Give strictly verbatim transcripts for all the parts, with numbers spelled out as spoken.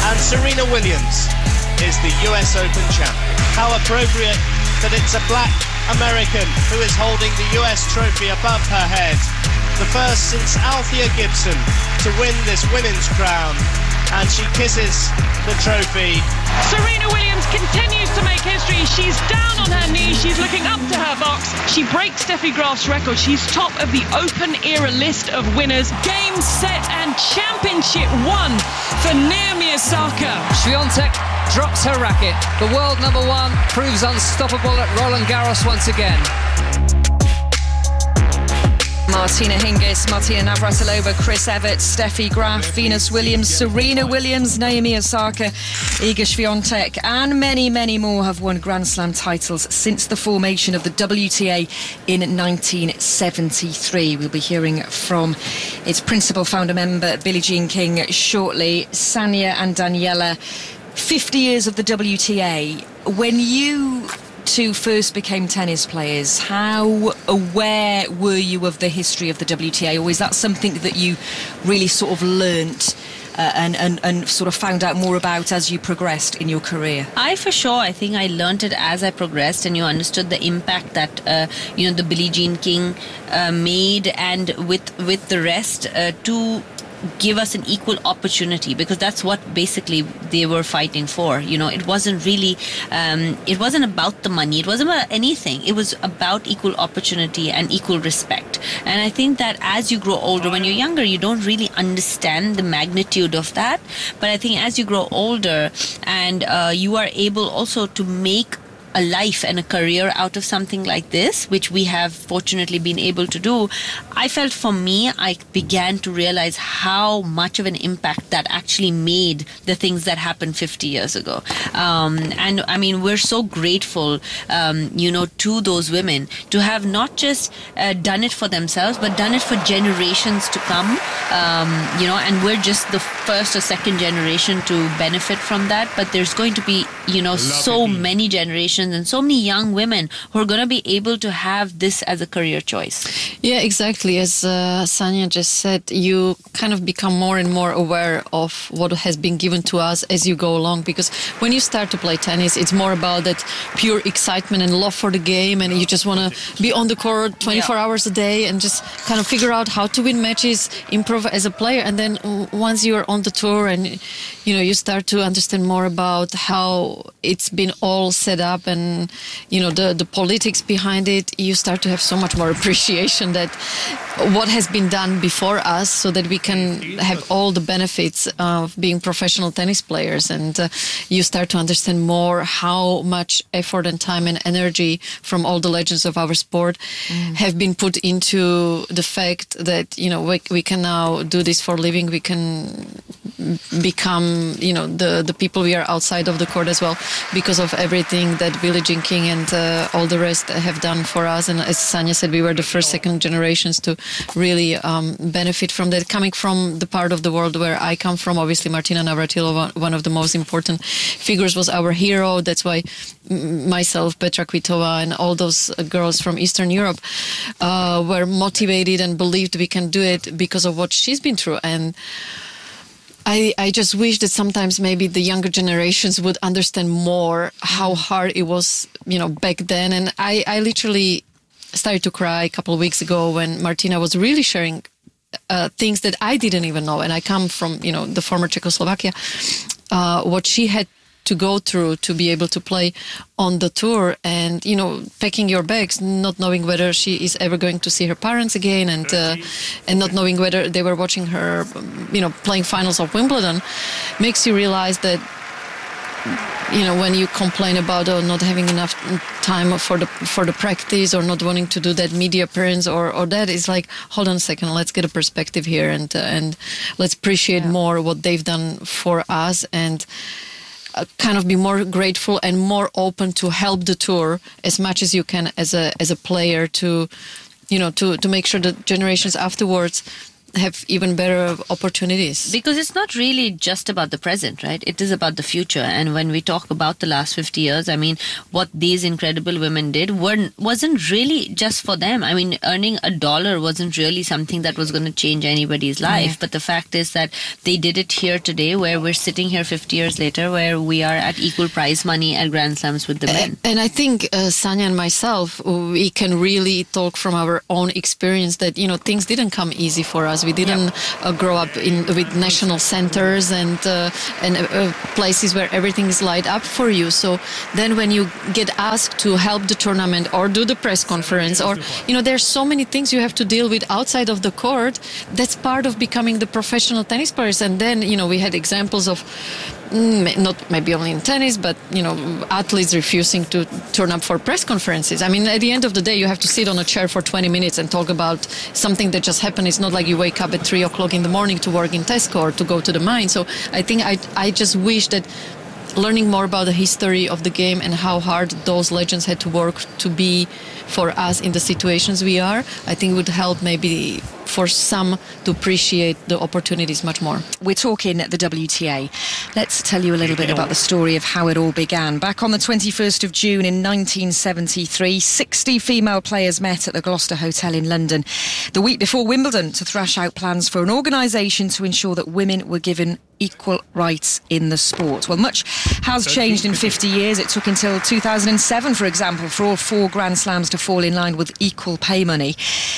And Serena Williams is the U S Open champion. How appropriate that it's a black American who is holding the U S trophy above her head. The first since Althea Gibson to win this women's crown. And she kisses the trophy. Serena Williams continues to make history. She's down on her knees. She's looking up to her box. She breaks Steffi Graf's record. She's top of the Open era list of winners. Game, set and championship won for Naomi Osaka. Swiatek drops her racket. The world number one proves unstoppable at Roland Garros once again. Martina Hingis, Martina Navratilova, Chris Evert, Steffi Graf, Venus Williams, Serena Williams, Naomi Osaka, Iga Swiatek and many, many more have won Grand Slam titles since the formation of the W T A in nineteen seventy-three. We'll be hearing from its principal founder member, Billie Jean King, shortly. Sanya and Daniela, fifty years of the W T A. When you two first became tennis players, how aware were you of the history of the W T A, or is that something that you really sort of learnt uh, and, and, and sort of found out more about as you progressed in your career? I for sure, I think I learnt it as I progressed, and you understood the impact that uh, you know the Billie Jean King uh, made, and with with the rest uh, to give us an equal opportunity, because that's what basically they were fighting for. You know, it wasn't really um, it wasn't about the money, it wasn't about anything, it was about equal opportunity and equal respect. And I think that as you grow older, when you're younger you don't really understand the magnitude of that, but I think as you grow older and uh, you are able also to make a life and a career out of something like this, which we have fortunately been able to do, I felt for me, I began to realize how much of an impact that actually made the things that happened fifty years ago. Um, and I mean, we're so grateful, um, you know, to those women to have not just uh, done it for themselves, but done it for generations to come, um, you know, and we're just the first or second generation to benefit from that. But there's going to be, you know, so many generations and so many young women who are going to be able to have this as a career choice. Yeah, exactly. As uh, Sanya just said, you kind of become more and more aware of what has been given to us as you go along, because when you start to play tennis, it's more about that pure excitement and love for the game, and you just want to be on the court twenty-four yeah. hours a day and just kind of figure out how to win matches, improve as a player. And then once you're on the tour and you know you start to understand more about how it's been all set up and And you know the the politics behind it, you start to have so much more appreciation that what has been done before us, so that we can have all the benefits of being professional tennis players. And uh, you start to understand more how much effort and time and energy from all the legends of our sport mm. have been put into the fact that you know we, we can now do this for a living. We can become you know the the people we are outside of the court as well, because of everything that Billie Jean King and uh, all the rest have done for us. And as Sanya said, we were the first, second generations to really um, benefit from that. Coming from the part of the world where I come from, obviously Martina Navratilova, one of the most important figures, was our hero. That's why myself, Petra Kvitova, and all those girls from Eastern Europe uh, were motivated and believed we can do it because of what she's been through. And I, I just wish that sometimes maybe the younger generations would understand more how hard it was, you know, back then. And I, I literally started to cry a couple of weeks ago when Martina was really sharing uh, things that I didn't even know. And I come from, you know, the former Czechoslovakia, uh, what she had to go through to be able to play on the tour, and you know, packing your bags, not knowing whether she is ever going to see her parents again, and uh, and not knowing whether they were watching her, you know, playing finals of Wimbledon, makes you realize that, you know, when you complain about oh, not having enough time for the for the practice, or not wanting to do that media appearance, or or that, is like, hold on a second, let's get a perspective here, and uh, and let's appreciate yeah. more what they've done for us, and Uh, kind of be more grateful and more open to help the tour as much as you can as a as a player, to you know to to make sure that generations afterwards have even better opportunities. Because it's not really just about the present, right? It is about the future. And when we talk about the last fifty years, I mean, what these incredible women did weren't, wasn't really just for them. I mean, earning a dollar wasn't really something that was going to change anybody's life. Yeah. But the fact is that they did it here today, where we're sitting here fifty years later, where we are at equal prize money at Grand Slams with the men. And, and I think uh, Sanya and myself, we can really talk from our own experience that, you know, things didn't come easy for us. We didn't yep. uh, grow up in with national centers and uh, and uh, places where everything is lined up for you. So then when you get asked to help the tournament or do the press conference, or, you know, there's so many things you have to deal with outside of the court. That's part of becoming the professional tennis players. And then, you know, we had examples of mm, not maybe only in tennis, but, you know, athletes refusing to turn up for press conferences. I mean, at the end of the day, you have to sit on a chair for twenty minutes and talk about something that just happened. It's not like you wake up at three o'clock in the morning to work in Tesco or to go to the mine. So I think I, I just wish that learning more about the history of the game and how hard those legends had to work to be for us in the situations we are, I think would help maybe for some to appreciate the opportunities much more. We're talking at the W T A. Let's tell you a little bit about the story of how it all began. Back on the twenty-first of June in nineteen seventy-three, sixty female players met at the Gloucester Hotel in London the week before Wimbledon to thrash out plans for an organisation to ensure that women were given equal rights in the sport. Well, much has changed in fifty years. It took until two thousand seven, for example, for all four Grand Slams to fall in line with equal pay money.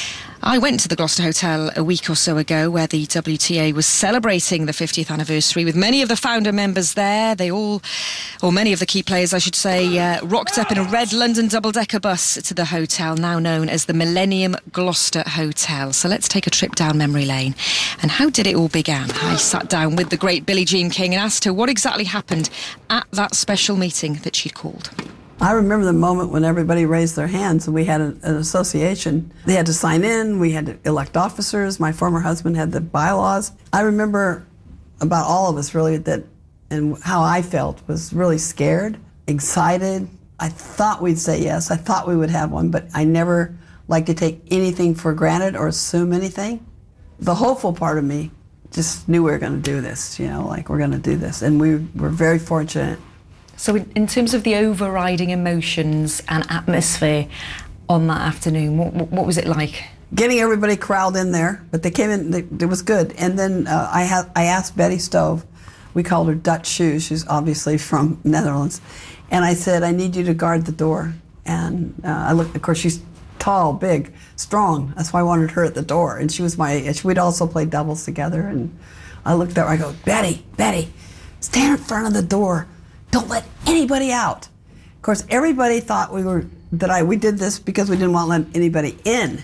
I went to the Gloucester Hotel a week or so ago, where the W T A was celebrating the fiftieth anniversary with many of the founder members there. They all, or many of the key players, I should say, uh, rocked up in a red London double-decker bus to the hotel, now known as the Millennium Gloucester Hotel. So let's take a trip down memory lane. And how did it all begin? I sat down with the great Billie Jean King and asked her what exactly happened at that special meeting that she'd called. I remember the moment when everybody raised their hands and we had an, an association. They had to sign in, we had to elect officers, my former husband had the bylaws. I remember about all of us really that, and how I felt was really scared, excited. I thought we'd say yes, I thought we would have one, but I never like to take anything for granted or assume anything. The hopeful part of me just knew we were going to do this, you know, like we're going to do this. And we were very fortunate. So in, in terms of the overriding emotions and atmosphere on that afternoon, what, what was it like? Getting everybody corralled in there, but they came in, they, it was good. And then uh, I, ha- I asked Betty Stove, we called her Dutch Shoes, she's obviously from Netherlands, and I said, I need you to guard the door. And uh, I looked, of course, she's tall, big, strong, that's why I wanted her at the door. And she was my age. We'd also played doubles together, and I looked at her, I go, Betty, Betty, stand in front of the door. Don't let anybody out. Of course, everybody thought we were that I we did this because we didn't want to let anybody in.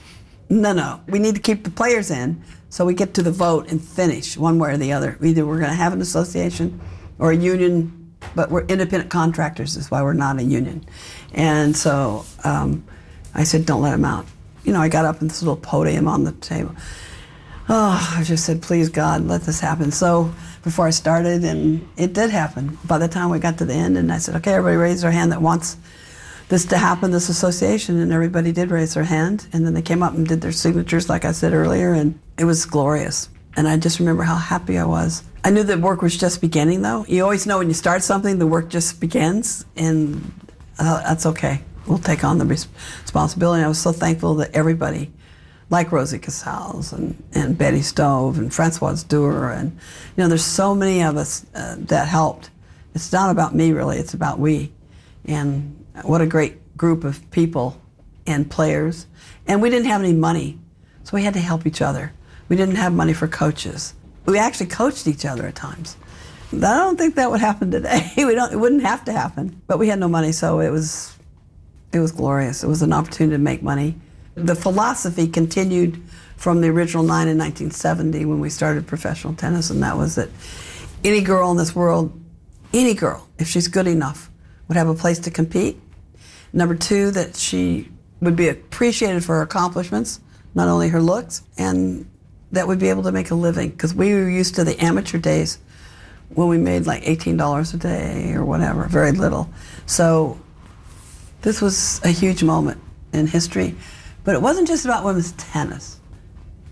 No, no, we need to keep the players in so we get to the vote and finish one way or the other. Either we're going to have an association or a union, but we're independent contractors. Is why we're not a union. And so um, I said, don't let them out. You know, I got up in this little podium on the table. Oh, I just said, please God, let this happen. So before I started, and it did happen. By the time we got to the end, and I said, okay, everybody raise their hand that wants this to happen, this association, and everybody did raise their hand, and then they came up and did their signatures, like I said earlier, and it was glorious. And I just remember how happy I was. I knew that work was just beginning, though. You always know when you start something, the work just begins, and uh, that's okay. We'll take on the res- responsibility. I was so thankful that everybody, like Rosie Casals and, and Betty Stove and Françoise Dewar, and you know, there's so many of us uh, that helped. It's not about me really, it's about we. And what a great group of people and players. And we didn't have any money, so we had to help each other. We didn't have money for coaches. We actually coached each other at times. I don't think that would happen today. we don't, it wouldn't have to happen. But we had no money, so it was, it was glorious. It was an opportunity to make money. The philosophy continued from the original nine in nineteen seventy when we started professional tennis, and that was that any girl in this world, any girl, if she's good enough, would have a place to compete. Number two, that she would be appreciated for her accomplishments, not only her looks, and that would be able to make a living. Because we were used to the amateur days when we made like eighteen dollars a day or whatever, very little. So this was a huge moment in history. But it wasn't just about women's tennis.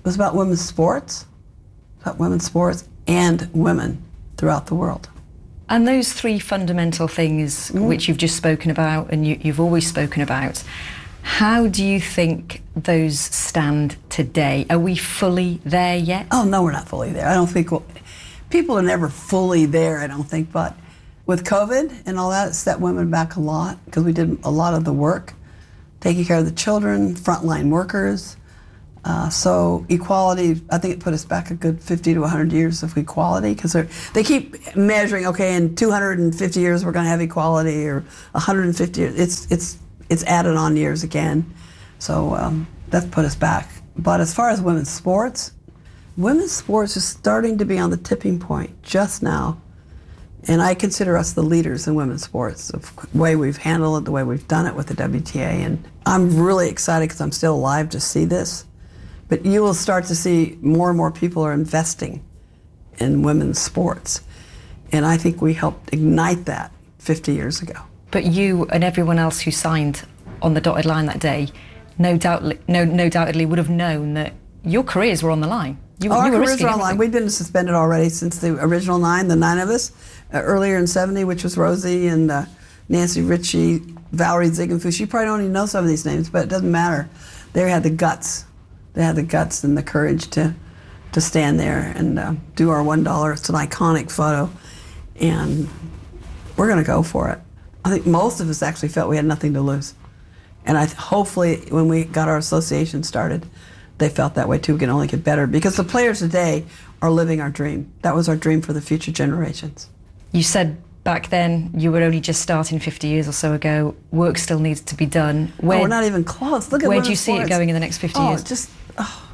It was about women's sports, about women's sports and women throughout the world. And those three fundamental things mm. which you've just spoken about and you, you've always spoken about, how do you think those stand today? Are we fully there yet? Oh, no, we're not fully there. I don't think we'll, people are never fully there, I don't think. But with COVID and all that, it set women back a lot because we did a lot of the work, taking care of the children, frontline workers. Uh, so equality, I think it put us back a good fifty to one hundred years of equality because they keep measuring, okay, in two hundred fifty years we're going to have equality, or one hundred fifty years. It's, it's, it's added on years again. So um, that's put us back. But as far as women's sports, women's sports is starting to be on the tipping point just now. And I consider us the leaders in women's sports, the way we've handled it, the way we've done it with the W T A. And I'm really excited because I'm still alive to see this. But you will start to see more and more people are investing in women's sports. And I think we helped ignite that fifty years ago. But you and everyone else who signed on the dotted line that day, no doubt, no, no doubtedly would have known that your careers were on the line. You, oh, you our were careers were on the line. We've been suspended already since the original nine, the nine of us, uh, earlier in seventy, which was Rosie and uh, Nancy Ritchie, Valerie Ziegenfuss. You probably don't even know some of these names, but it doesn't matter. They had the guts. They had the guts and the courage to, to stand there and uh, do our one dollar. It's an iconic photo, and we're going to go for it. I think most of us actually felt we had nothing to lose. And I th- hopefully when we got our association started, they felt that way too. We can only get better because the players today are living our dream. That was our dream for the future generations. You said back then you were only just starting fifty years or so ago. Work still needs to be done. Where, oh, we're not even close. Look at where do you sports. see it going in the next fifty oh, years? Just, oh.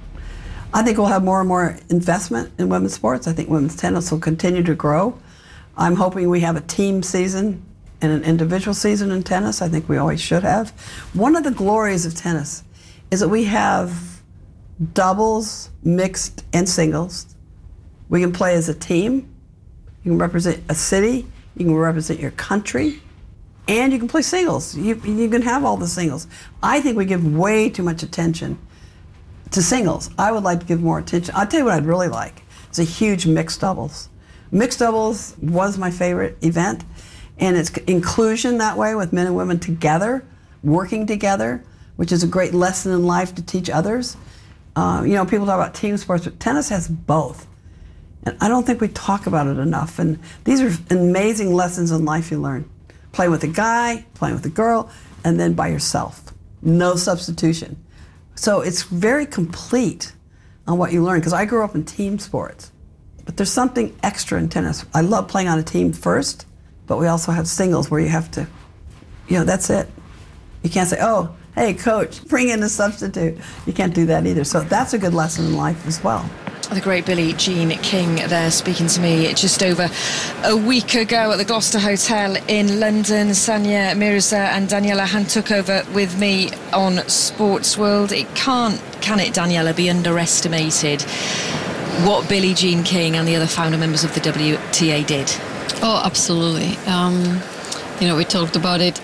I think we'll have more and more investment in women's sports. I think women's tennis will continue to grow. I'm hoping we have a team season and an individual season in tennis. I think we always should have. One of the glories of tennis is that we have doubles, mixed, and singles. We can play as a team. You can represent a city. You can represent your country. And you can play singles. You, you can have all the singles. I think we give way too much attention to singles. I would like to give more attention. I'll tell you what I'd really like. It's a huge mixed doubles. Mixed doubles was my favorite event. And it's inclusion that way with men and women together, working together, which is a great lesson in life to teach others. Uh, you know, people talk about team sports, but tennis has both. And I don't think we talk about it enough. And these are amazing lessons in life you learn. Playing with a guy, playing with a girl, and then by yourself. No substitution. So it's very complete on what you learn, because I grew up in team sports. But there's something extra in tennis. I love playing on a team first, but we also have singles where you have to, you know, that's it. You can't say, oh, hey, coach, bring in a substitute. You can't do that either. So that's a good lesson in life as well. The great Billie Jean King there speaking to me just over a week ago at the Gloucester Hotel in London. Sania Mirza and Daniela Han took over with me on Sports World. It can't, can it, Daniela, be underestimated what Billie Jean King and the other founder members of the W T A did? Oh, absolutely. Um, you know, we talked about it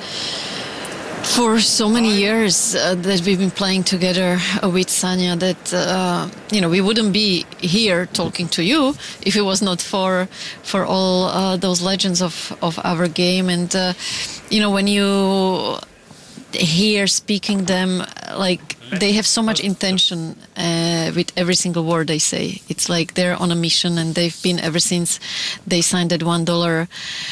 for so many years uh, that we've been playing together uh, with Sania, that uh, you know, we wouldn't be here talking to you if it was not for for all uh, those legends of of our game. And uh, you know, when you hear speaking them, like, they have so much intention uh, with every single word they say. It's like they're on a mission, and they've been ever since they signed that one dollar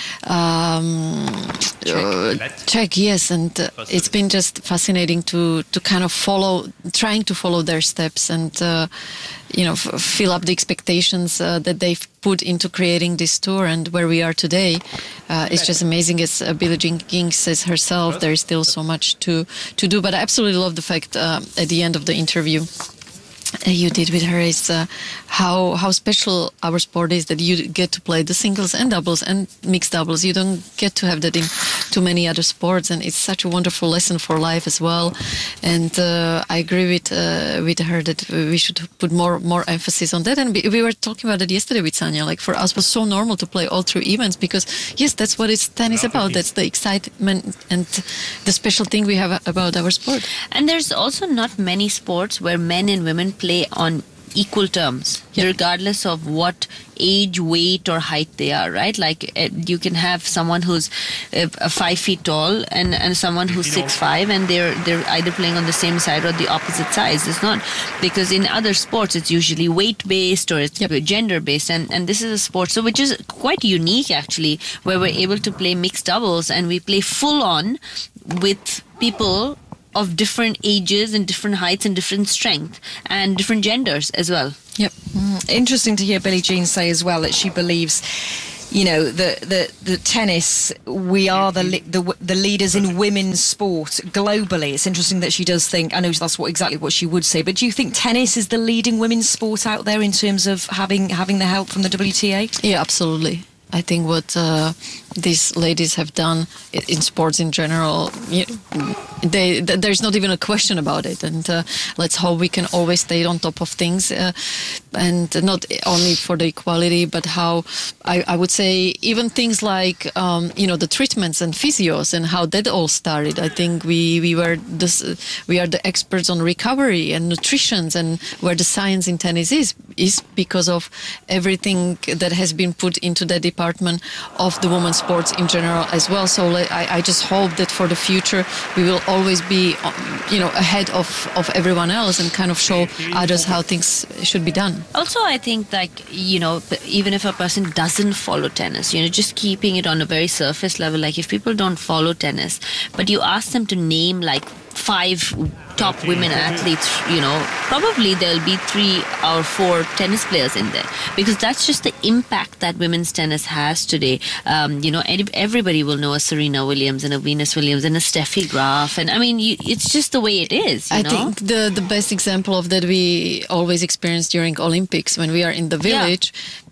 um, check. Uh, check. Yes, and uh, it's been just fascinating to to kind of follow, trying to follow their steps, and uh, you know, f- fill up the expectations uh, that they've put into creating this tour and where we are today. Uh, it's just amazing. As uh, Billie Jean King says herself, there is still so much to to do. But I absolutely love the fact uh, at the end of the interview uh, you did with her is uh, how how special our sport is, that you get to play the singles and doubles and mixed doubles. You don't get to have that in too many other sports, and it's such a wonderful lesson for life as well. And uh, I agree with uh, with her that we should put more more emphasis on that. And we, we were talking about it yesterday with Sania. Like, for us, it was so normal to play all three events, because yes, that's what it's tennis about. That's the excitement and the special thing we have about our sport. And there's also not many sports where men and women play on equal terms, Yeah. regardless of what age, weight, or height they are, right? Like uh, you can have someone who's uh, uh, five feet tall and, and someone who's six five, and they're they're either playing on the same side or the opposite sides. It's not, because in other sports it's usually weight based or it's Yep. gender based, and and this is a sport so which is quite unique actually, where we're able to play mixed doubles and we play full on with people of different ages and different heights and different strength and different genders as well. Yep. Interesting to hear Billie Jean say as well that she believes, you know, the the, the tennis, we are the, li- the the leaders in women's sport globally. It's interesting that she does think, I know that's what exactly what she would say, but do you think tennis is the leading women's sport out there in terms of having having the help from the W T A? Yeah, absolutely. I think what uh, these ladies have done i- in sports in general, you they, th- there's not even a question about it. And uh, let's hope we can always stay on top of things, uh, and not only for the equality, but how I, I would say even things like um, you know, the treatments and physios and how that all started. I think we we were this, uh, we are the experts on recovery and nutrition, and where the science in tennis is is because of everything that has been put into the department of the women's sports in general as well. So I, I just hope that for the future we will always be, you know, ahead of, of everyone else and kind of show others how things should be done. Also, I think, like, you know, even if a person doesn't follow tennis, you know, just keeping it on a very surface level, like if people don't follow tennis, but you ask them to name like five top women athletes, you know, probably there'll be three or four tennis players in there, because that's just the impact that women's tennis has today. Um, you know, ed- everybody will know a Serena Williams and a Venus Williams and a Steffi Graf, and I mean, you, it's just the way it is. You I know? think the, the best example of that we always experience during Olympics, when we are in the village,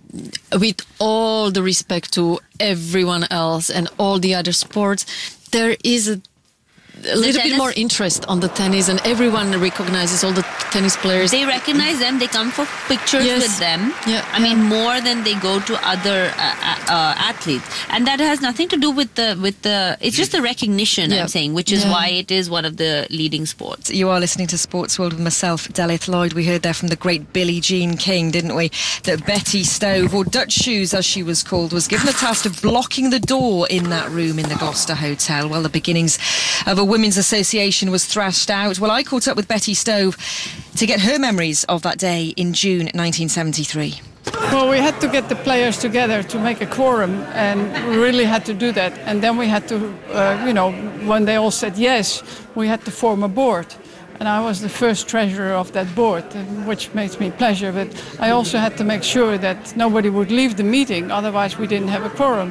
with all the respect to everyone else and all the other sports, there is a a little tennis- bit more interest on the tennis, and everyone recognizes all the tennis players. They recognize them. They come for pictures Yes. with them. Yeah, I mean, more than they go to other uh, uh, athletes, and that has nothing to do with the with the. It's just the recognition. Yeah. I'm saying, which is Yeah. why it is one of the leading sports. You are listening to Sports World with myself, Delith Lloyd. We heard there from the great Billie Jean King, didn't we? That Betty Stove, or Dutch Shoes as she was called, was given the task of blocking the door in that room in the Gloucester Hotel while the beginnings of a women's association was thrashed out. Well, I caught up with Betty Stove to get her memories of that day in June nineteen seventy-three. Well, we had to get the players together to make a quorum, and we really had to do that. And then we had to, uh, you know, when they all said yes, we had to form a board. And I was the first treasurer of that board, which makes me pleasure. But I also had to make sure that nobody would leave the meeting, otherwise we didn't have a quorum.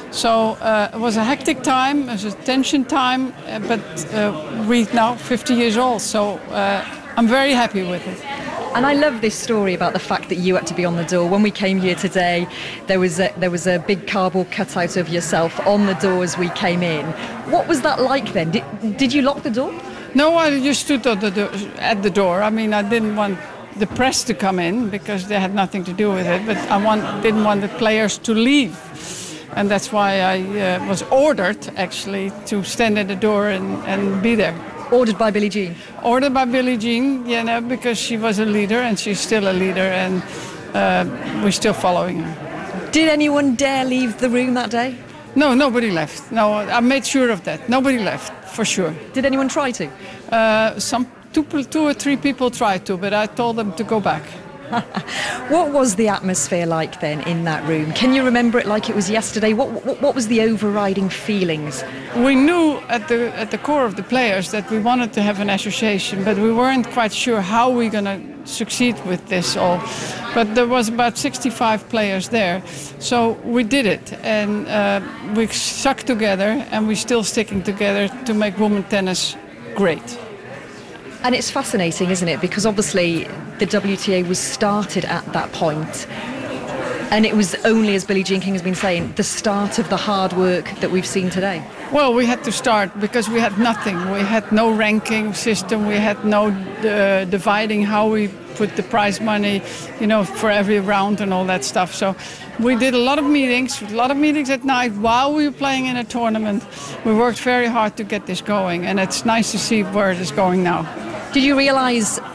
So uh, it was a hectic time, it was a tension time, uh, but uh, we're now fifty years old, so uh, I'm very happy with it. And I love this story about the fact that you had to be on the door. When we came here today, there was a, there was a big cardboard cutout of yourself on the door as we came in. What was that like then? Did, did you lock the door? No, I just stood at the, do- at the door. I mean, I didn't want the press to come in because they had nothing to do with it, but I want, didn't want the players to leave. And that's why I uh, was ordered, actually, to stand at the door and, and be there. Ordered by Billie Jean? Ordered by Billie Jean, you know, because she was a leader and she's still a leader, and uh, we're still following her. Did anyone dare leave the room that day? No, nobody left. No, I made sure of that. Nobody left, for sure. Did anyone try to? Uh, some two, two or three people tried to, but I told them to go back. What was the atmosphere like then in that room? Can you remember it like it was yesterday? What what, what was the overriding feelings? We knew at the at the core of the players that we wanted to have an association, but we weren't quite sure how we're going to succeed with this all. But there was about sixty-five players there, so we did it, and uh, we stuck together, and we're still sticking together to make women tennis great. And it's fascinating, isn't it? Because obviously the W T A was started at that point, and it was only, as Billie Jean King has been saying, the start of the hard work that we've seen today. Well, we had to start because we had nothing. We had no ranking system. We had no uh, dividing how we put the prize money, you know, for every round and all that stuff. So we did a lot of meetings, a lot of meetings at night while we were playing in a tournament. We worked very hard to get this going, and it's nice to see where it is going now. Did you realise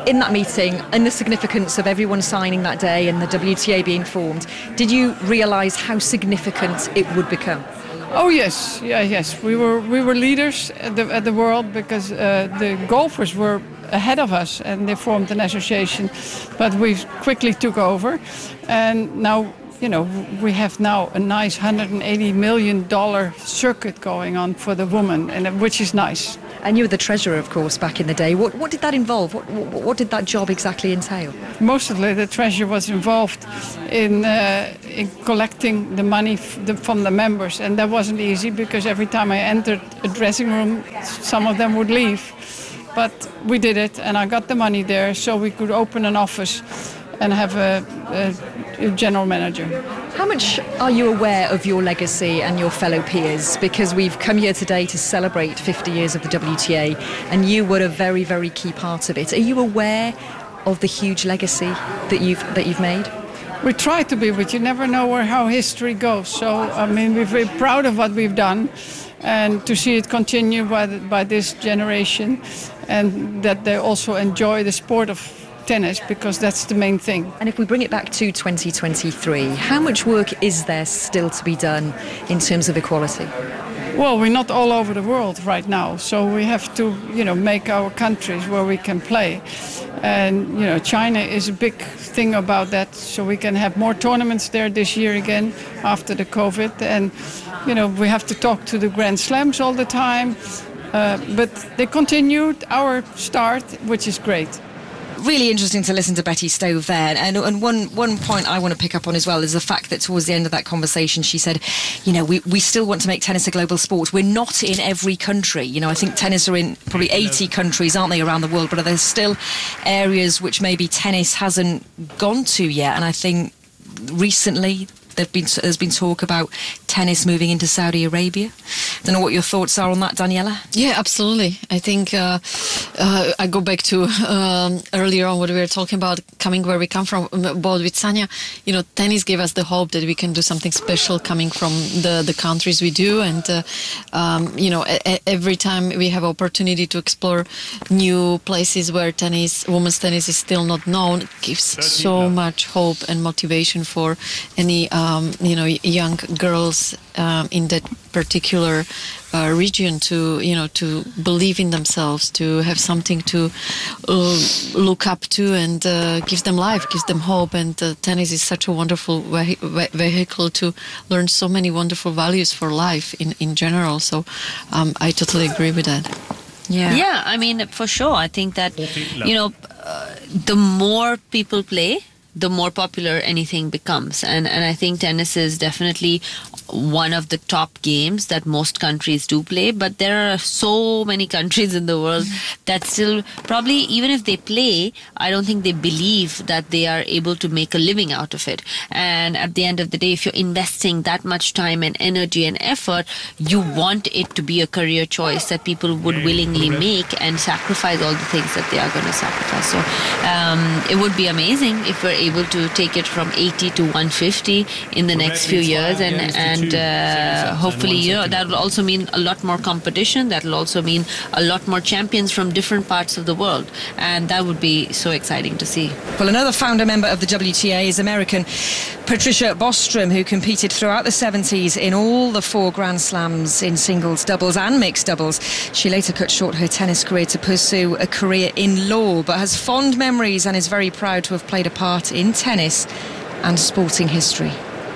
in that meeting, and the significance of everyone signing that day and the W T A being formed, did you realise how significant it would become? Oh yes, yeah, yes. We were we were leaders at the at the world because uh, the golfers were ahead of us and they formed an association, but we quickly took over, and now you know we have now a nice one hundred eighty million dollar circuit going on for the women, and which is nice. And you were the treasurer, of course, back in the day. What what did that involve? What what, what did that job exactly entail? Mostly, the treasurer was involved in uh, in collecting the money f- the, from the members, and that wasn't easy because every time I entered a dressing room, some of them would leave. But we did it, and I got the money there, so we could open an office and have a, a, a general manager. How much are you aware of your legacy and your fellow peers? Because we've come here today to celebrate fifty years of the W T A, and you were a very, very key part of it. Are you aware of the huge legacy that you've that you've made? We try to be, but you never know where how history goes. So, I mean, we're very proud of what we've done, and to see it continue by the, by this generation, and that they also enjoy the sport of tennis, because that's the main thing. And if we bring it back to twenty twenty-three, how much work is there still to be done in terms of equality? Well, we're not all over the world right now, so we have to, you know, make our countries where we can play. And, you know, China is a big thing about that, so we can have more tournaments there this year again after the COVID. And, you know, we have to talk to the Grand Slams all the time, uh, but they continued our start, which is great. Really interesting to listen to Betty Stove there. And, and one, one point I want to pick up on as well is the fact that towards the end of that conversation she said, you know, we, we still want to make tennis a global sport. We're not in every country. You know, I think tennis are in probably eighty countries, aren't they, around the world, but are there still areas which maybe tennis hasn't gone to yet? And I think recently there've been, there's been talk about tennis moving into Saudi Arabia. Don't know what your thoughts are on that, Daniela? Yeah, absolutely. I think uh, uh, I go back to um, earlier on what we were talking about, coming where we come from, both with Sanja. You know, tennis gave us the hope that we can do something special coming from the, the countries we do. And, uh, um, you know, a- every time we have opportunity to explore new places where tennis, women's tennis is still not known, it gives so much hope and motivation for any uh, Um, you know, young girls um, in that particular uh, region to, you know, to believe in themselves, to have something to uh, look up to, and uh, gives them life, gives them hope. And uh, tennis is such a wonderful ve- ve- vehicle to learn so many wonderful values for life in, in general. So um, I totally agree with that. Yeah. Yeah, I mean, for sure. I think that, you know, uh, the more people play, the more popular anything becomes. And and I think tennis is definitely one of the top games that most countries do play, but there are so many countries in the world that still probably, even if they play, I don't think they believe that they are able to make a living out of it. And at the end of the day, if you're investing that much time and energy and effort, you want it to be a career choice that people would willingly make and sacrifice all the things that they are going to sacrifice. So um, it would be amazing if we're able to take it from eighty to one fifty in the next few years, and and uh, hopefully, you know, that will also mean a lot more competition. That will also mean a lot more champions from different parts of the world, and that would be so exciting to see. Well, another founder member of the W T A is American Patricia Bostrom, who competed throughout the seventies in all the four Grand Slams in singles, doubles and mixed doubles. She later cut short her tennis career to pursue a career in law, but has fond memories and is very proud to have played a part in tennis and sporting history.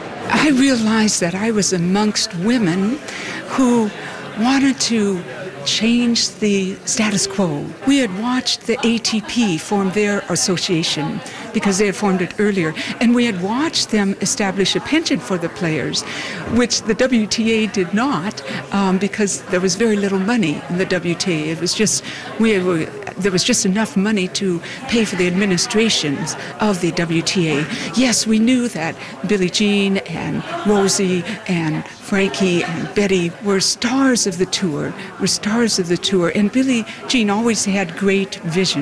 I realized that I was amongst women who wanted to change the status quo. We had watched the A T P form their association because they had formed it earlier, and we had watched them establish a pension for the players, which the W T A did not, um, because there was very little money in the W T A. It was just we were, there was just enough money to pay for the administrations of the W T A. Yes, we knew that Billie Jean and Rosie and Frankie and Betty were stars of the tour, were stars of the tour, and Billie Jean always had great vision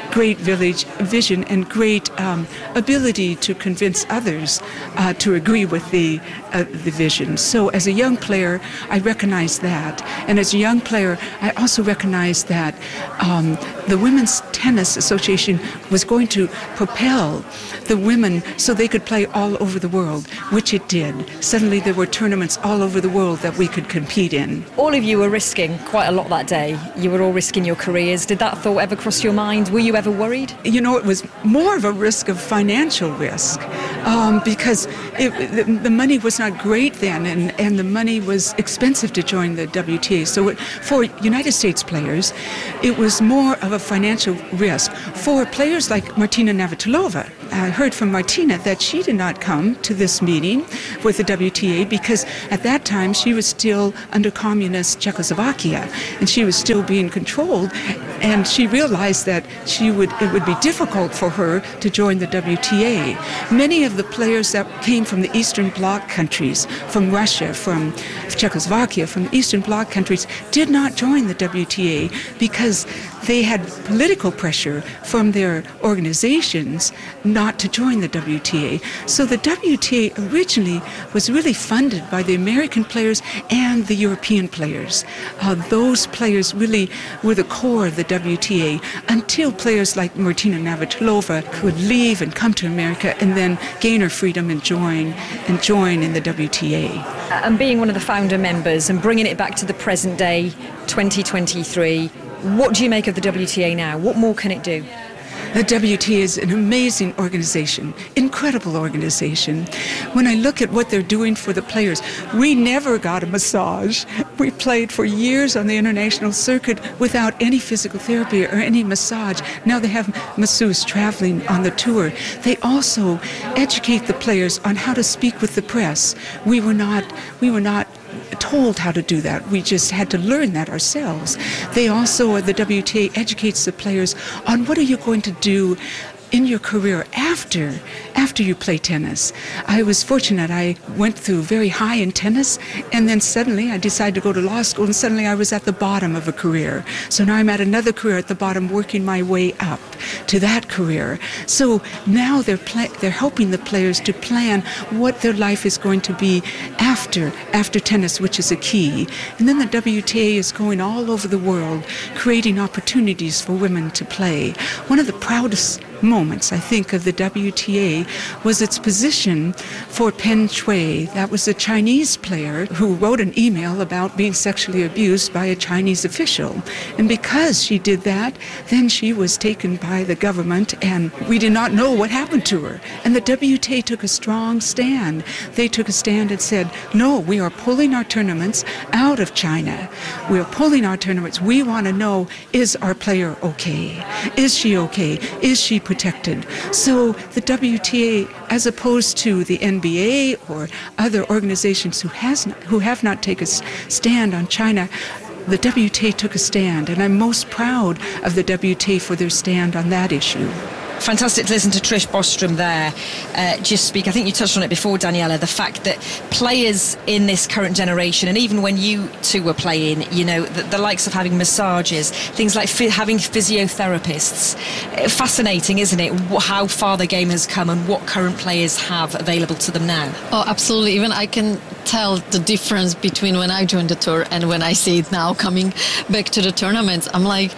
great village vision and great um, ability to convince others uh, to agree with the uh, the vision. So as a young player, I recognized that. And as a young player, I also recognized that um, the Women's Tennis Association was going to propel the women so they could play all over the world, which it did. Suddenly there were tournaments all over the world that we could compete in. All of you were risking quite a lot that day. You were all risking your careers. Did that thought ever cross your mind? Were you ever worried? You know, it was more of a risk of financial risk um, because it, the, the money was not great then, and, and the money was expensive to join the W T A. So it, for United States players, it was more of a financial risk. For players like Martina Navratilova, I heard from Martina that she did not come to this meeting with the W T A because at that time she was still under communist Czechoslovakia and she was still being controlled, and she realized that she would it would be difficult for her to join the W T A. Many of the players that came from the Eastern Bloc countries, from Russia, from Czechoslovakia, from the Eastern Bloc countries, did not join the W T A because they had political pressure from their organizations not to join the W T A. So the W T A originally was really funded by the American players and the European players. Uh, those players really were the core of the W T A until players like Martina Navratilova could leave and come to America and then gain her freedom and join and join in the W T A. And being one of the founder members and bringing it back to the present day, twenty twenty-three, what do you make of the W T A now? What more can it do? The W T A is an amazing organization, incredible organization. When I look at what they're doing for the players, we never got a massage. We played for years on the international circuit without any physical therapy or any massage. Now they have masseuses traveling on the tour. They also educate the players on how to speak with the press. We were not, we were not told how to do that. We just had to learn that ourselves. They also, the W T A educates the players on what are you going to do in your career after after you play tennis. I was fortunate. I went through very high in tennis, and then suddenly I decided to go to law school, and suddenly I was at the bottom of a career. So now I'm at another career at the bottom, working my way up to that career. So now they're pla- they're helping the players to plan what their life is going to be after after tennis, which is a key. And then the W T A is going all over the world, creating opportunities for women to play. One of the proudest moments, I think, of the W T A was its position for Peng Shuai. That was a Chinese player who wrote an email about being sexually abused by a Chinese official. And because she did that, then she was taken by the government, and we did not know what happened to her. And the W T A took a strong stand. They took a stand and said, no, we are pulling our tournaments out of China. We are pulling our tournaments. We want to know, is our player okay? Is she okay? Is she protected? So the W T A, as opposed to the N B A or other organizations who has not, who have not taken a stand on China, the W T A took a stand, and I'm most proud of the W T A for their stand on that issue. Fantastic to listen to Trish Bostrom there uh, just speak. I think you touched on it before, Daniela, the fact that players in this current generation, and even when you two were playing, you know, the, the likes of having massages, things like fi- having physiotherapists. Fascinating, isn't it, how far the game has come and what current players have available to them now? Oh, absolutely. Even I can tell the difference between when I joined the tour and when I see it now coming back to the tournaments. I'm like,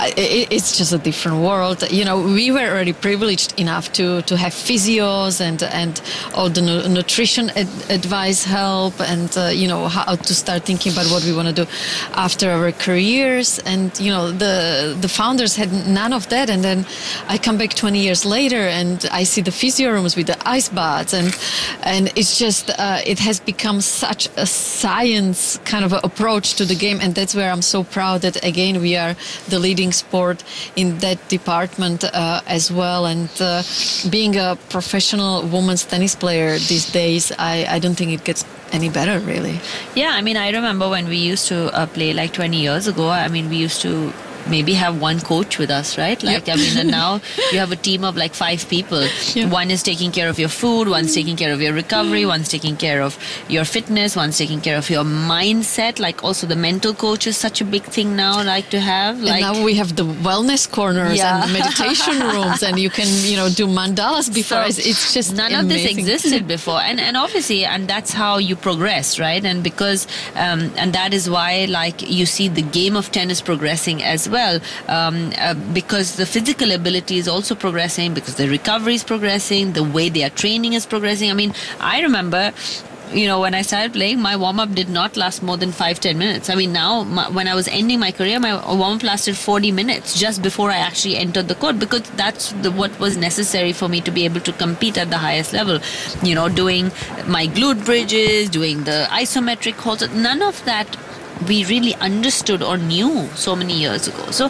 it's just a different world. You know, we were already privileged enough to, to have physios and and all the nu- nutrition ad- advice help, and uh, you know, how to start thinking about what we want to do after our careers. And you know, the the founders had none of that. And then I come back twenty years later and I see the physio rooms with the ice baths, and and it's just uh, it has become such a science kind of a approach to the game. And that's where I'm so proud that again we are the leading sport in that department uh, as well. And uh, being a professional women's tennis player these days, I, I don't think it gets any better, really. Yeah, I mean, I remember when we used to uh, play like twenty years ago, I mean, we used to maybe have one coach with us, right? Like, yep. I mean, and now you have a team of like five people. Yep. One is taking care of your food, one's taking care of your recovery, one's taking care of your fitness, one's taking care of your mindset. Like, also the mental coach is such a big thing now, like to have. Like, and now we have the wellness corners yeah. and meditation rooms, and you can, you know, do mandalas before. So it's just none amazing. of this existed before, and and obviously, and that's how you progress, right? And because, um, and that is why, like, you see the game of tennis progressing as well, um, uh, because the physical ability is also progressing, because the recovery is progressing, the way they are training is progressing. I mean, I remember, you know, when I started playing, my warm-up did not last more than five, ten minutes. I mean, now, my, when I was ending my career, my warm-up lasted forty minutes just before I actually entered the court, because that's the, what was necessary for me to be able to compete at the highest level. You know, doing my glute bridges, doing the isometric holds, none of that we really understood or knew so many years ago. So,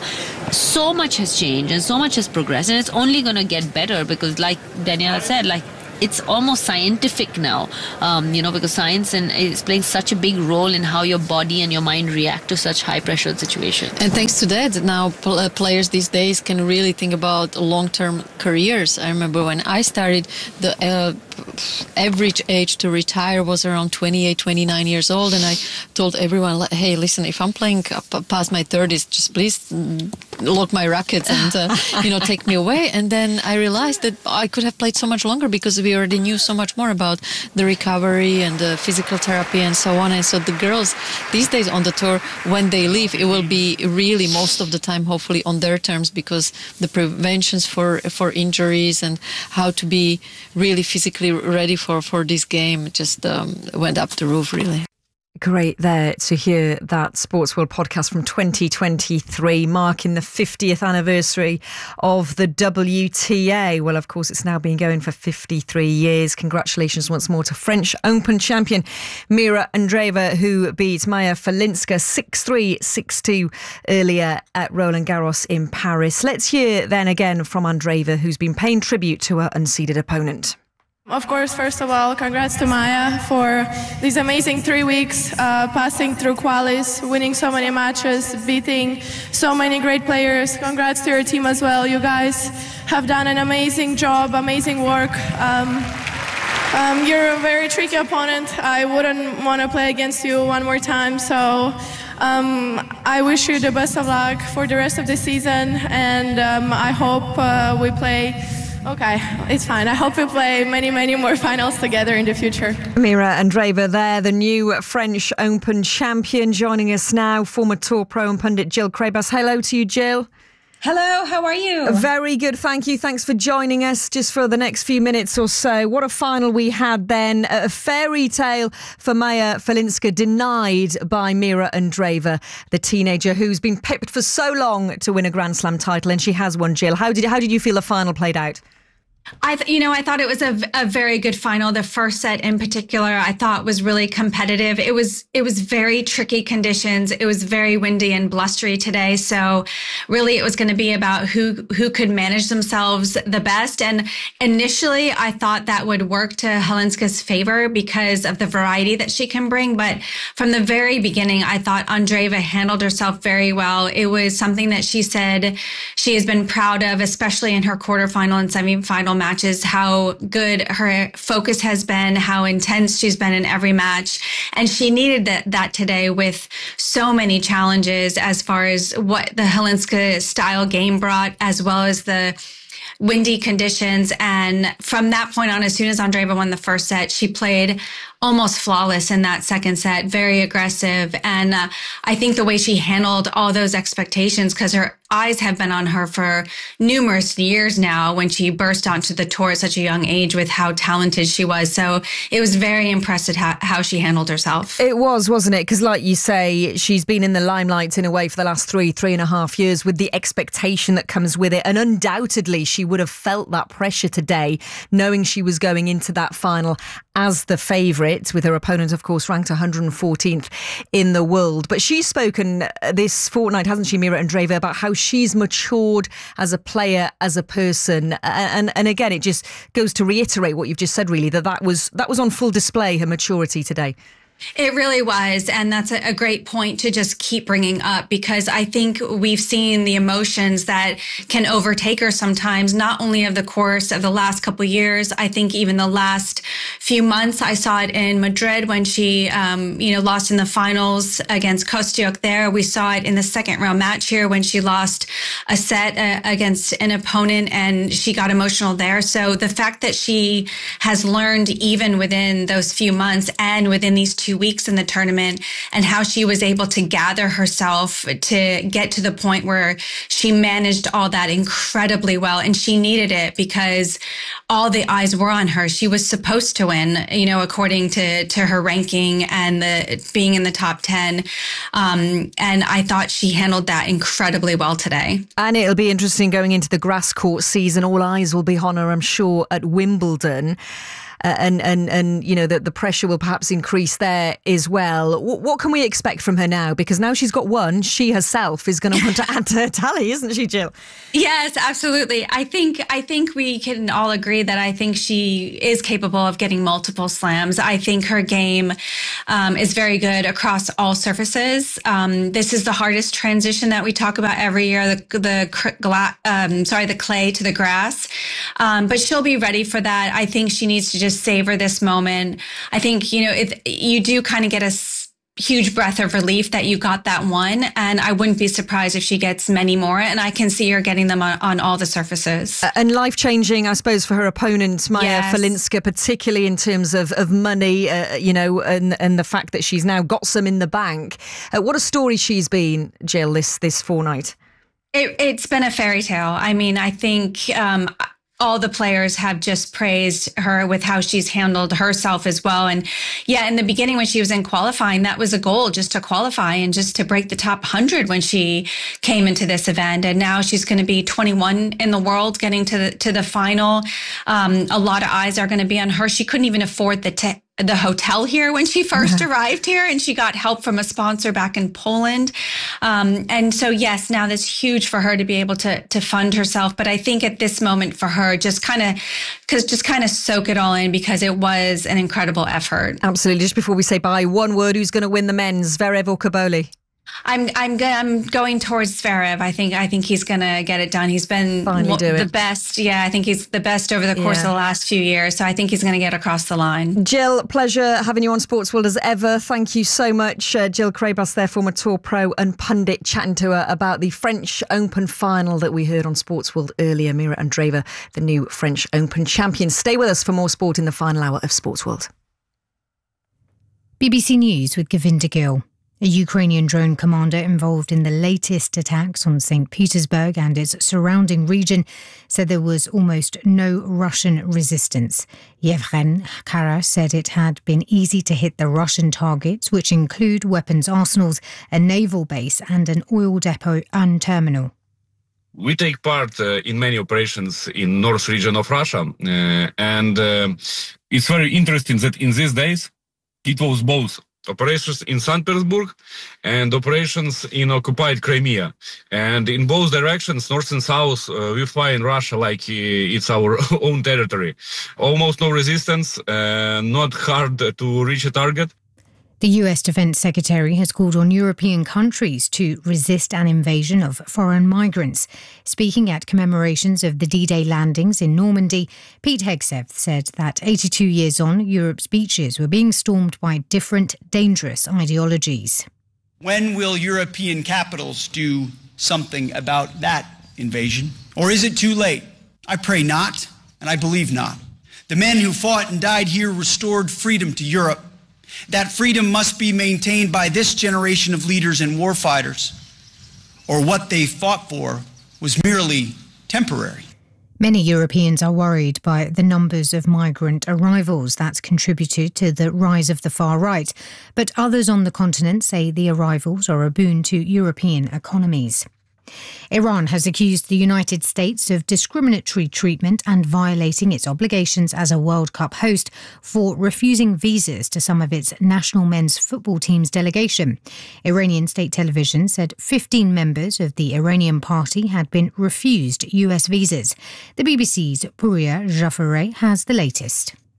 so much has changed and so much has progressed, and it's only going to get better because, like Daniela said, like, it's almost scientific now, um, you know, because science and is playing such a big role in how your body and your mind react to such high pressure situations. And thanks to that, now pl- uh, players these days can really think about long-term careers. I remember when I started, the uh, average age to retire was around twenty-eight, twenty-nine years old, and I told everyone, hey, listen, if I'm playing past my thirties, just please lock my rackets and uh, you know, take me away. And then I realized that I could have played so much longer because we already knew so much more about the recovery and the physical therapy and so on. And so the girls these days on the tour, when they leave, it will be really most of the time hopefully on their terms, because the preventions for for injuries and how to be really physically ready for for this game just um, went up the roof, really. Great there to hear that Sports World podcast from twenty twenty-three, marking the fiftieth anniversary of the W T A. Well, of course, it's now been going for fifty-three years. Congratulations once more to French Open champion Mira Andreeva, who beat Maya Falinska six three, six two earlier at Roland Garros in Paris. Let's hear then again from Andreeva, who's been paying tribute to her unseeded opponent. Of course, first of all, congrats to Maya for these amazing three weeks, uh, passing through qualis, winning so many matches, beating so many great players. Congrats to your team as well. You guys have done an amazing job, amazing work. Um, um, you're a very tricky opponent. I wouldn't want to play against you one more time. So um, I wish you the best of luck for the rest of the season, and um, I hope uh, we play. Okay, it's fine. I hope we play many, many more finals together in the future. Mira Andreeva there, the new French Open champion, joining us now, former Tour pro and pundit Jill Craybas. Hello to you, Jill. Hello, how are you? Very good, thank you. Thanks for joining us just for the next few minutes or so. What a final we had then. A fairy tale for Maya Falinska, denied by Mira Andreeva, the teenager who's been pipped for so long to win a Grand Slam title, and she has won, Jill. How did, how did you feel the final played out? I, th- you know, I thought it was a, a very good final. The first set in particular, I thought was really competitive. It was, it was very tricky conditions. It was very windy and blustery today. So really it was going to be about who, who could manage themselves the best. And initially I thought that would work to Halinska's favor because of the variety that she can bring. But from the very beginning, I thought Andreeva handled herself very well. It was something that she said she has been proud of, especially in her quarterfinal and semifinal matches, how good her focus has been, how intense she's been in every match. And she needed that, that today with so many challenges as far as what the Halinska style game brought, as well as the windy conditions. And from that point on, as soon as Andreeva won the first set, she played almost flawless in that second set, very aggressive. And uh, I think the way she handled all those expectations, because her eyes have been on her for numerous years now when she burst onto the tour at such a young age with how talented she was. So it was very impressive how, how she handled herself. It was, wasn't it? Because like you say, she's been in the limelight in a way for the last three, three and a half years with the expectation that comes with it. And undoubtedly, she would have felt that pressure today, knowing she was going into that final as the favourite, with her opponent, of course, ranked one hundred fourteenth in the world. But she's spoken this fortnight, hasn't she, Mira Andreeva, about how she's matured as a player, as a person. And and again, it just goes to reiterate what you've just said, really, that that was, that was on full display, her maturity today. It really was. And that's a, a great point to just keep bringing up, because I think we've seen the emotions that can overtake her sometimes, not only of the course of the last couple of years. I think even the last few months, I saw it in Madrid when she, um, you know, lost in the finals against Kostyuk there. We saw it in the second round match here when she lost a set uh, against an opponent and she got emotional there. So the fact that she has learned even within those few months and within these two weeks in the tournament, and how she was able to gather herself to get to the point where she managed all that incredibly well. And she needed it because all the eyes were on her. She was supposed to win, you know, according to, to her ranking and the being in the top ten. Um, and I thought she handled that incredibly well today. And it'll be interesting going into the grass court season. All eyes will be on her, I'm sure, at Wimbledon. Uh, and, and, and, you know, that the pressure will perhaps increase there as well. W- what can we expect from her now? Because now she's got one, she herself is going to want to add to her tally, isn't she, Jill? Yes, absolutely. I think I think we can all agree that I think she is capable of getting multiple slams. I think her game um, is very good across all surfaces. Um, this is the hardest transition that we talk about every year, the, the gla- um, sorry, the clay to the grass. Um, but she'll be ready for that. I think she needs to just savor this moment. I think, you know, if you do kind of get a s- huge breath of relief that you got that one, and I wouldn't be surprised if she gets many more, and I can see her getting them on, on all the surfaces. Uh, and life-changing, I suppose, for her opponent, Maya Yes. Falinska, particularly in terms of, of money, uh, you know, and, and the fact that she's now got some in the bank. Uh, what a story she's been, Jill, this, this fortnight. It, it's been a fairy tale. I mean, I think um, all the players have just praised her with how she's handled herself as well. And yeah, in the beginning when she was in qualifying, that was a goal, just to qualify and just to break the top one hundred when she came into this event. And now she's going to be twenty-one in the world, getting to the, to the final. Um, a lot of eyes are going to be on her. She couldn't even afford the t- the hotel here when she first uh-huh. arrived here, and she got help from a sponsor back in Poland. Um, and so, yes, now that's huge for her to be able to to fund herself. But I think at this moment for her, just kind of, because just kind of soak it all in, because it was an incredible effort. Absolutely. Just before we say bye, one word: who's going to win the men's, Zverev or Cobolli? I'm I'm go- I'm going towards Zverev. I think I think he's gonna get it done. He's been Finally do the it. best. Yeah, I think he's the best over the course Yeah. of the last few years. So I think he's gonna get across the line. Jill, pleasure having you on Sports World as ever. Thank you so much. Uh, Jill Craybas there, former Tour pro and pundit, chatting to her about the French Open final that we heard on Sports World earlier. Mira Andreeva, the new French Open champion. Stay with us for more sport in the final hour of Sports World. B B C News with Govinda Gill. A Ukrainian drone commander involved in the latest attacks on Saint Petersburg and its surrounding region said there was almost no Russian resistance. Yevhen Kara said it had been easy to hit the Russian targets, which include weapons arsenals, a naval base and an oil depot and terminal. We take part uh, in many operations in north region of Russia, uh, and uh, it's very interesting that in these days it was both operations in Saint Petersburg and operations in occupied Crimea. And in both directions, north and south, uh, we fly in Russia like uh, it's our own territory. Almost no resistance, uh, not hard to reach a target. The U S Defense Secretary has called on European countries to resist an invasion of foreign migrants. Speaking at commemorations of the D-Day landings in Normandy, Pete Hegseth said that eighty-two years on, Europe's beaches were being stormed by different, dangerous ideologies. When will European capitals do something about that invasion? Or is it too late? I pray not, and I believe not. The men who fought and died here restored freedom to Europe. That freedom must be maintained by this generation of leaders and warfighters, or what they fought for was merely temporary. Many Europeans are worried by the numbers of migrant arrivals that's contributed to the rise of the far right, but others on the continent say the arrivals are a boon to European economies. Iran has accused the United States of discriminatory treatment and violating its obligations as a World Cup host for refusing visas to some of its national men's football team's delegation. Iranian state television said fifteen members of the Iranian party had been refused U S visas. The B B C's Pouria Jafareh has the latest.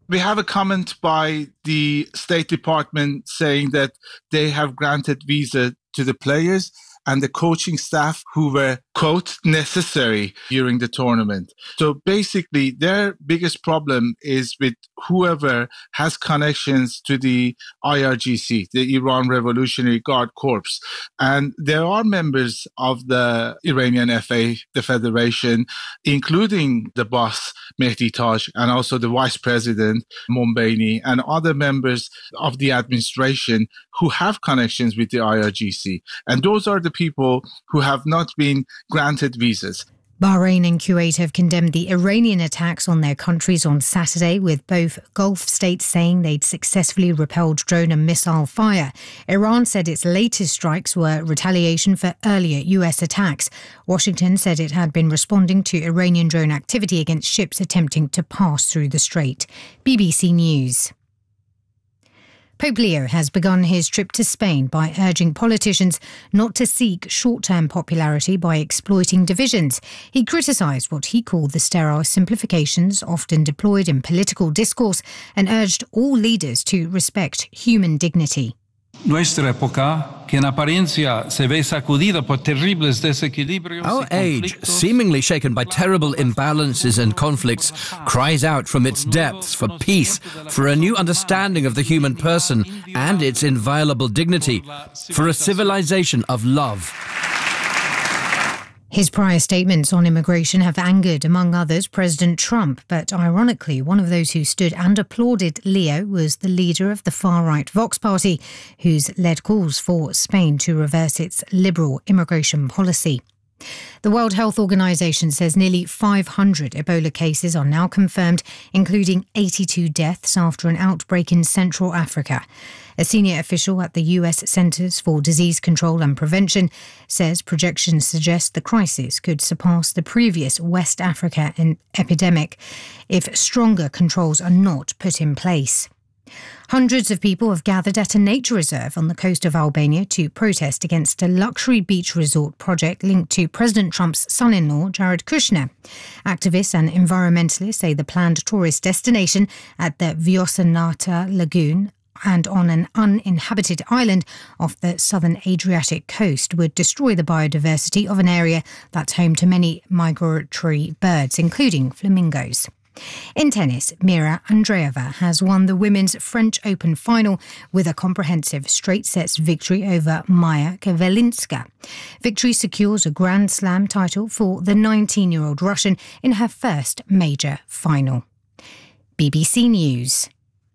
We have a comment by the State Department saying that they have granted visa to the players and the coaching staff who were, quote, necessary during the tournament. So basically, their biggest problem is with whoever has connections to the I R G C, the Iran Revolutionary Guard Corps. And there are members of the Iranian F A, the federation, including the boss, Mehdi Taj, and also the vice president, Mombaini, and other members of the administration who have connections with the I R G C. And those are the people who have not been granted visas. Bahrain and Kuwait have condemned the Iranian attacks on their countries on Saturday, with both Gulf states saying they'd successfully repelled drone and missile fire. Iran said its latest strikes were retaliation for earlier U S attacks. Washington said it had been responding to Iranian drone activity against ships attempting to pass through the strait. B B C News. Pope Leo has begun his trip to Spain by urging politicians not to seek short-term popularity by exploiting divisions. He criticised what he called the sterile simplifications often deployed in political discourse and urged all leaders to respect human dignity. Nuestra época, que en apariencia se ve sacudida por terribles desequilibrios. Our age, seemingly shaken by terrible imbalances and conflicts, cries out from its depths for peace, for a new understanding of the human person and its inviolable dignity, for a civilization of love. His prior statements on immigration have angered, among others, President Trump. But ironically, one of those who stood and applauded Leo was the leader of the far-right Vox Party, who's led calls for Spain to reverse its liberal immigration policy. The World Health Organization says nearly five hundred Ebola cases are now confirmed, including eighty-two deaths after an outbreak in Central Africa. A senior official at the U S Centers for Disease Control and Prevention says projections suggest the crisis could surpass the previous West Africa epidemic if stronger controls are not put in place. Hundreds of people have gathered at a nature reserve on the coast of Albania to protest against a luxury beach resort project linked to President Trump's son-in-law, Jared Kushner. Activists and environmentalists say the planned tourist destination at the Vjosanata Lagoon and on an uninhabited island off the southern Adriatic coast would destroy the biodiversity of an area that's home to many migratory birds, including flamingos. In tennis, Mira Andreeva has won the Women's French Open final with a comprehensive straight sets victory over Maja Kavelinska. Victory secures a Grand Slam title for the nineteen-year-old Russian in her first major final. B B C News.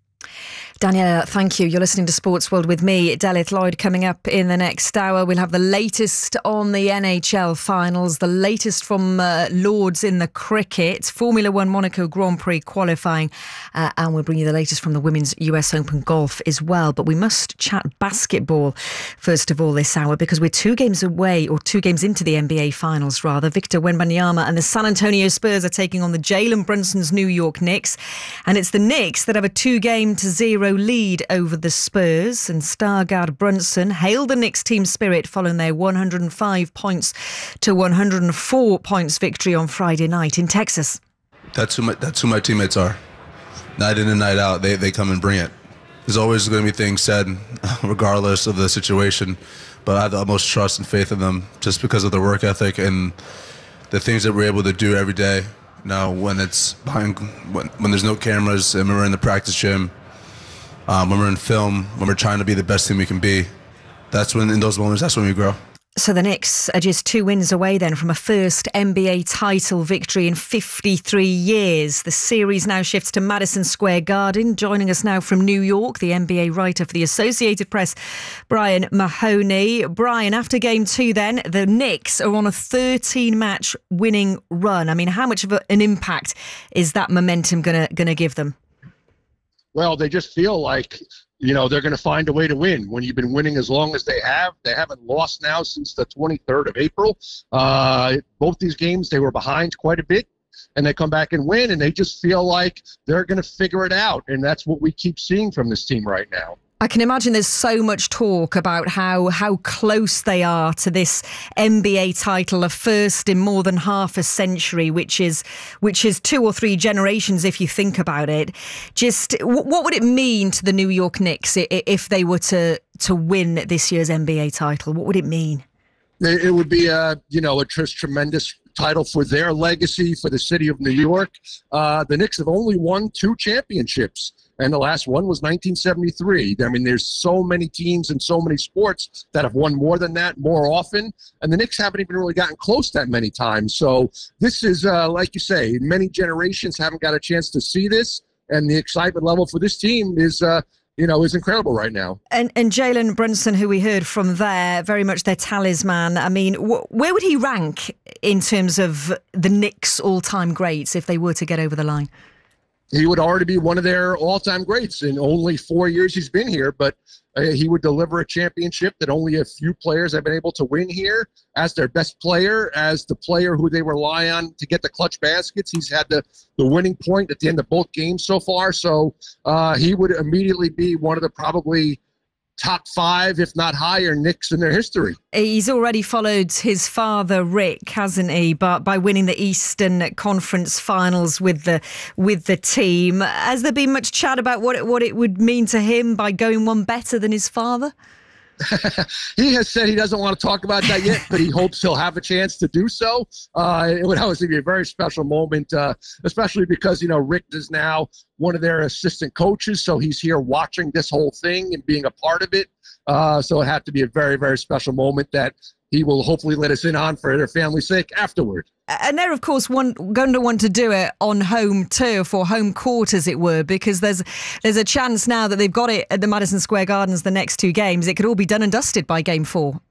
Daniela, thank you. You're listening to Sports World with me, Delith Lloyd. Coming up in the next hour, we'll have the latest on the N H L finals, the latest from uh, Lords in the cricket, Formula One Monaco Grand Prix qualifying, uh, and we'll bring you the latest from the Women's U S Open golf as well. But we must chat basketball first of all this hour, because we're two games away, or two games into the N B A finals rather. Victor Wembanyama and the San Antonio Spurs are taking on the Jalen Brunson's New York Knicks, and it's the Knicks that have a two-game to zero lead over the Spurs, and star guard Brunson hailed the Knicks team spirit following their one hundred five points to one hundred four points victory on Friday night in Texas. That's who my, that's who my teammates are. Night in and night out, they, they come and bring it. There's always going to be things said, regardless of the situation, but I have the utmost trust and faith in them just because of their work ethic and the things that we're able to do every day. Now, when it's behind, when, when there's no cameras and we're in the practice gym, Um, when we're in film, when we're trying to be the best team we can be, that's when, in those moments, that's when we grow. So the Knicks are just two wins away then from a first N B A title victory in fifty-three years. The series now shifts to Madison Square Garden. Joining us now from New York, the N B A writer for the Associated Press, Brian Mahoney. Brian, after game two then, the Knicks are on a thirteen-match winning run. I mean, how much of a, an impact is that momentum going to going to give them? Well, they just feel like, you know, they're going to find a way to win. When you've been winning as long as they have, they haven't lost now since the twenty-third of April. Uh, both these games, they were behind quite a bit, and they come back and win, and they just feel like they're going to figure it out, and that's what we keep seeing from this team right now. I can imagine there's so much talk about how how close they are to this N B A title, a first in more than half a century, which is which is two or three generations if you think about it. Just what would it mean to the New York Knicks if they were to to win this year's N B A title? What would it mean? It would be a you know a just tremendous title for their legacy, for the city of New York. Uh, the Knicks have only won two championships, and the last one was nineteen seventy-three. I mean, there's so many teams in so many sports that have won more than that more often, and the Knicks haven't even really gotten close that many times. So this is, uh, like you say, many generations haven't got a chance to see this, and the excitement level for this team is uh, you know, is incredible right now. And, and Jalen Brunson, who we heard from there, very much their talisman. I mean, wh- where would he rank in terms of the Knicks' all-time greats if they were to get over the line? He would already be one of their all-time greats in only four years he's been here, but uh, he would deliver a championship that only a few players have been able to win here as their best player, as the player who they rely on to get the clutch baskets. He's had the, the winning point at the end of both games so far, so uh, he would immediately be one of the probably top five, if not higher, Knicks in their history. He's already followed his father, Rick, hasn't he? But by winning the Eastern Conference Finals with the with the team, has there been much chat about what it, what it would mean to him by going one better than his father? He has said he doesn't want to talk about that yet, but he hopes he'll have a chance to do so. Uh, it would obviously be a very special moment, uh, especially because, you know, Rick is now one of their assistant coaches, so he's here watching this whole thing and being a part of it. Uh, so it had to be a very, very special moment that he will hopefully let us in on for their family's sake afterward. And they're, of course, one, going to want to do it on home turf or home court, as it were, because there's there's a chance now that they've got it at the Madison Square Gardens the next two games. It could all be done and dusted by game four.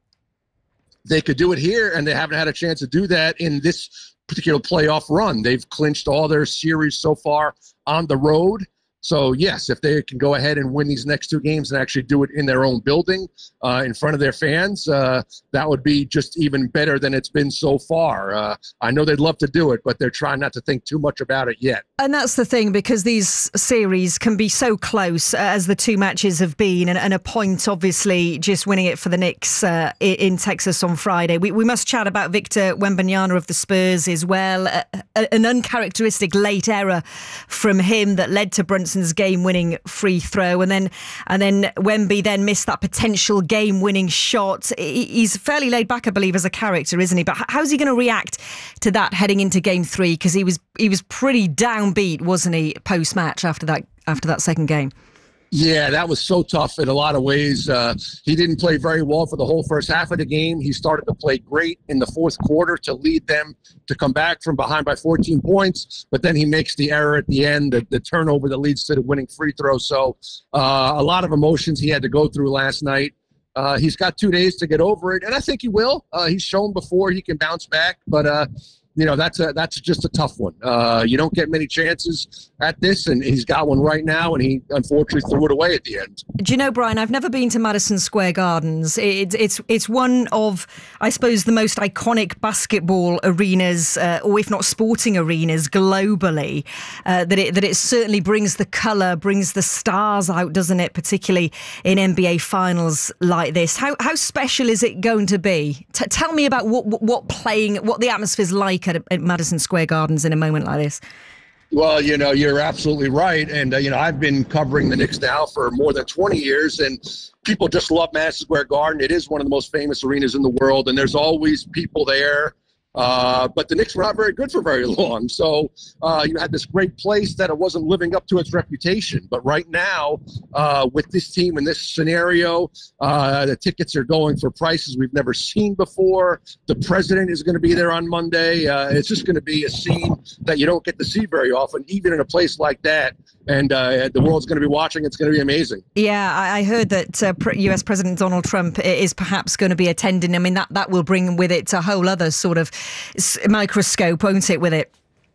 They could do it here, and they haven't had a chance to do that in this particular playoff run. They've clinched all their series so far on the road. So, yes, if they can go ahead and win these next two games and actually do it in their own building, uh, in front of their fans, uh, that would be just even better than it's been so far. Uh, I know they'd love to do it, but they're trying not to think too much about it yet. And that's the thing, because these series can be so close, uh, as the two matches have been, and, and a point, obviously, just winning it for the Knicks uh, in Texas on Friday. We, we must chat about Victor Wembanyama of the Spurs as well. Uh, an uncharacteristic late error from him that led to Brunson's game-winning free throw, and then and then Wemby then missed that potential game-winning shot. He's fairly laid back, I believe, as a character, isn't he? But how's he going to react to that heading into game three? Because he was he was pretty downbeat, wasn't he, post-match after that after that second game? Yeah, that was so tough in a lot of ways. Uh, he didn't play very well for the whole first half of the game. He started to play great in the fourth quarter to lead them to come back from behind by fourteen points. But then he makes the error at the end, the, the turnover that leads to the winning free throw. So uh, a lot of emotions he had to go through last night. Uh, he's got two days to get over it, and I think he will. Uh, he's shown before he can bounce back, but uh, you know, that's a that's just a tough one. Uh, you don't get many chances at this, and he's got one right now, and he unfortunately threw it away at the end. Do you know, Brian, I've never been to Madison Square Gardens. It's it's it's one of, I suppose, the most iconic basketball arenas, uh, or if not sporting arenas, globally. Uh, that it that it certainly brings the colour, brings the stars out, doesn't it? Particularly in N B A finals like this. How how special is it going to be? T- tell me about what what playing, what the atmosphere's like at, at Madison Square Gardens in a moment like this. Well, you know, you're absolutely right. And, uh, you know, I've been covering the Knicks now for more than twenty years, and people just love Madison Square Garden. It is one of the most famous arenas in the world, and there's always people there. Uh, but the Knicks were not very good for very long. So uh, you had this great place that it wasn't living up to its reputation. But right now, uh, with this team in this scenario, uh, the tickets are going for prices we've never seen before. The president is going to be there on Monday. Uh, it's just going to be a scene that you don't get to see very often, even in a place like that. And uh, the world's going to be watching. It's going to be amazing. Yeah, I heard that uh, U S President Donald Trump is perhaps going to be attending. I mean, that, that will bring with it a whole other sort of microscope, won't it, with it?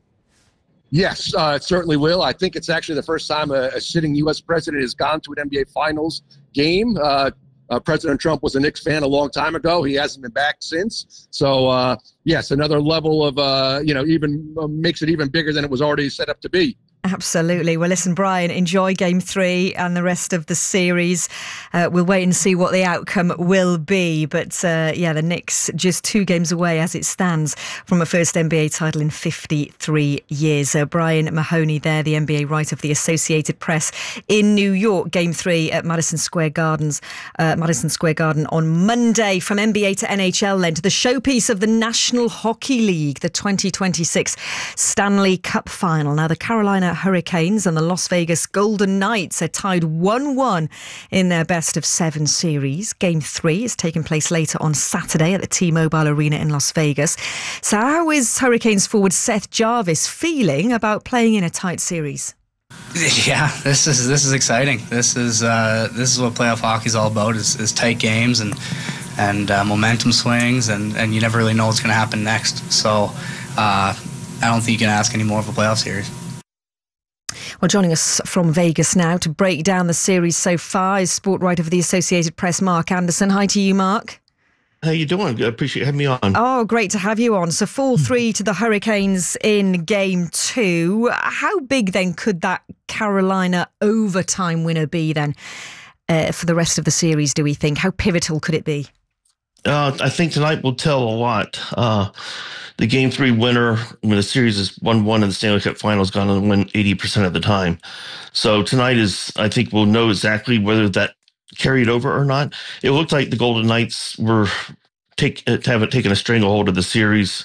Yes, uh, it certainly will. I think it's actually the first time a, a sitting U S president has gone to an N B A Finals game. Uh, uh, President Trump was a Knicks fan a long time ago. He hasn't been back since. So, uh, yes, another level of, uh, you know, even uh, makes it even bigger than it was already set up to be. Absolutely. Well, listen, Brian, enjoy game three and the rest of the series. Uh, we'll wait and see what the outcome will be. But uh, yeah, the Knicks just two games away as it stands from a first N B A title in fifty-three years. Uh, Brian Mahoney there, the N B A writer of the Associated Press in New York. Game three at Madison Square Gardens, uh, Madison Square Garden on Monday. From N B A to N H L then to the showpiece of the National Hockey League, the twenty twenty-six Stanley Cup Final. Now the Carolina Hurricanes and the Las Vegas Golden Knights are tied one one in their best of seven series. Game three is taking place later on Saturday at the T-Mobile Arena in Las Vegas. So how is Hurricanes forward Seth Jarvis feeling about playing in a tight series? Yeah, this is this is exciting. This is uh, this is what playoff hockey is all about: is, is tight games and and uh, momentum swings, and, and you never really know what's going to happen next. So uh, I don't think you can ask any more of a playoff series. Well, joining us from Vegas now to break down the series so far is sport writer for the Associated Press, Mark Anderson. Hi to you, Mark. How you doing? I appreciate having me on. Oh, great to have you on. So four three to the Hurricanes in game two. How big then could that Carolina overtime winner be then uh, for the rest of the series, do we think? How pivotal could it be? Uh, I think tonight will tell a lot. Uh, the game three winner, when the series is one one in the Stanley Cup Final, is going to win eighty percent of the time. So tonight is, I think we'll know exactly whether that carried over or not. It looked like the Golden Knights were take haven't taken a stranglehold of the series